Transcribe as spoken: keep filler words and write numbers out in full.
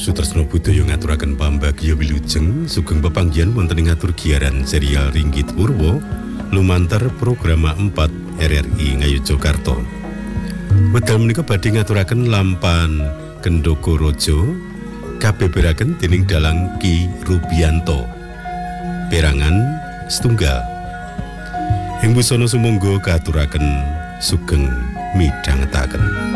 Sutresno budaya ngaturaken pambagya wilujeng sugeng pepanggihan wonten ing ngatur giaran serial Ringgit Purwo lumantar programa empat R R I Ngayogyakarta. Wedal menika badhe ngaturaken lampan Gendoko Rojo kabeberaken dening dalang Ki Rubianto. Perangan setunggal. Ing busana sumangga katuraken sugeng midhangetaken.